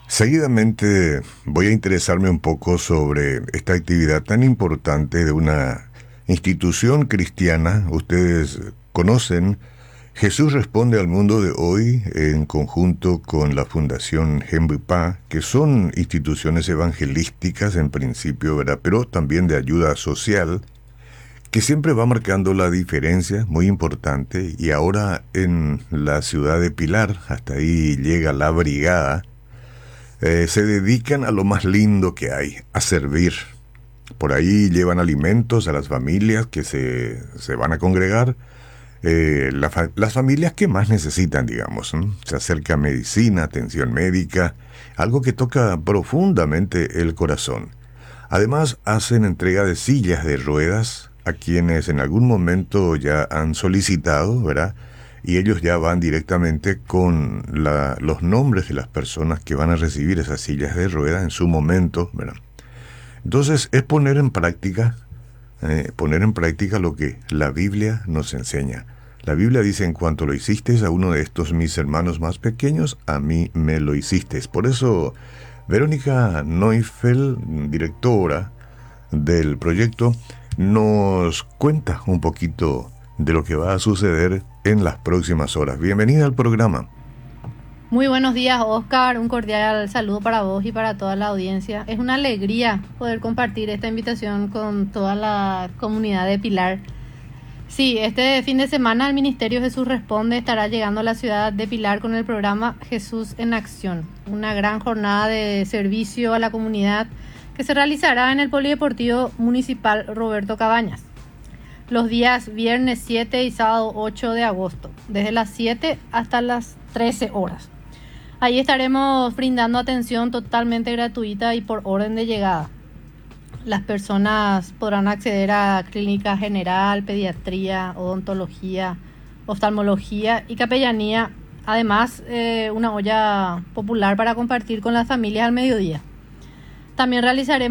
Seguidamente voy a interesarme un poco sobre esta actividad tan importante de una institución cristiana. Ustedes conocen, Jesús responde al mundo de hoy en conjunto con la Fundación Henry Pa, que son instituciones evangelísticas en principio, ¿verdad? Pero también de ayuda social, que siempre va marcando la diferencia, muy importante. Y ahora en la ciudad de Pilar, hasta ahí llega la brigada, se dedican a lo más lindo que hay, a servir. Por ahí llevan alimentos a las familias que se van a congregar, las familias que más necesitan, digamos, ¿no? Se acerca medicina, atención médica, algo que toca profundamente el corazón. Además, hacen entrega de sillas de ruedas a quienes en algún momento ya han solicitado, ¿verdad? Y ellos ya van directamente con los nombres de las personas que van a recibir esas sillas de ruedas en su momento, ¿verdad? Entonces es poner en práctica lo que la Biblia nos enseña. La Biblia dice: en cuanto lo hicisteis a uno de estos mis hermanos más pequeños, a mí me lo hicisteis. Por eso, Verónica Neufeld, directora del proyecto, nos cuenta un poquito de lo que va a suceder en las próximas horas. Bienvenida al programa. Muy buenos días, Oscar. Un cordial saludo para vos y para toda la audiencia. Es una alegría poder compartir esta invitación con toda la comunidad de Pilar. Sí, este fin de semana el Ministerio Jesús Responde estará llegando a la ciudad de Pilar con el programa Jesús en Acción, una gran jornada de servicio a la comunidad que se realizará en el Polideportivo Municipal Roberto Cabañas los días viernes 7 y sábado 8 de agosto, desde las 7 hasta las 13 horas. Ahí estaremos brindando atención totalmente gratuita y por orden de llegada. Las personas podrán acceder a clínica general, pediatría, odontología, oftalmología y capellanía. Además, una olla popular para compartir con las familias al mediodía. También realizaremos